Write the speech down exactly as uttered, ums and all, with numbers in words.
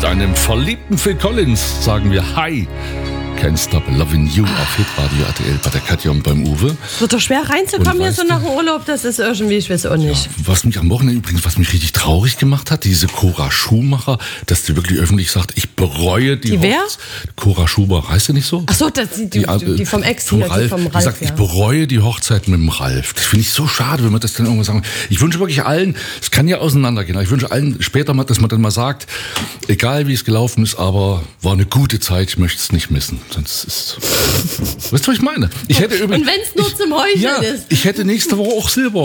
Mit einem verliebten Phil Collins sagen wir Hi. Can't Stop Loving You auf Hitradio R T L bei der Katja und beim Uwe. Wird doch schwer reinzukommen hier so nach dem Urlaub, das ist irgendwie, ich weiß auch nicht. Ja, was mich am Wochenende übrigens, was mich richtig traurig gemacht hat, diese Cora Schumacher, dass die wirklich öffentlich sagt, ich bereue die, die wer? Hochze- Cora Schumacher, heißt sie nicht so? Ach so, das, die, die, die, die vom Ex, vom hier, Ralf, die vom die Ralf, sagt, ja. ich bereue die Hochzeit mit dem Ralf. Das finde ich so schade, wenn man das dann irgendwann sagen. Ich wünsche wirklich allen, es kann ja auseinandergehen, aber ich wünsche allen später mal, dass man dann mal sagt, egal wie es gelaufen ist, aber war eine gute Zeit, ich möchte es nicht missen. Sonst ist Weißt du, was ich meine? Ich hätte übrigens, Und wenn es nur ich, zum Heucheln ja, ist. Ich hätte nächste Woche auch Silber.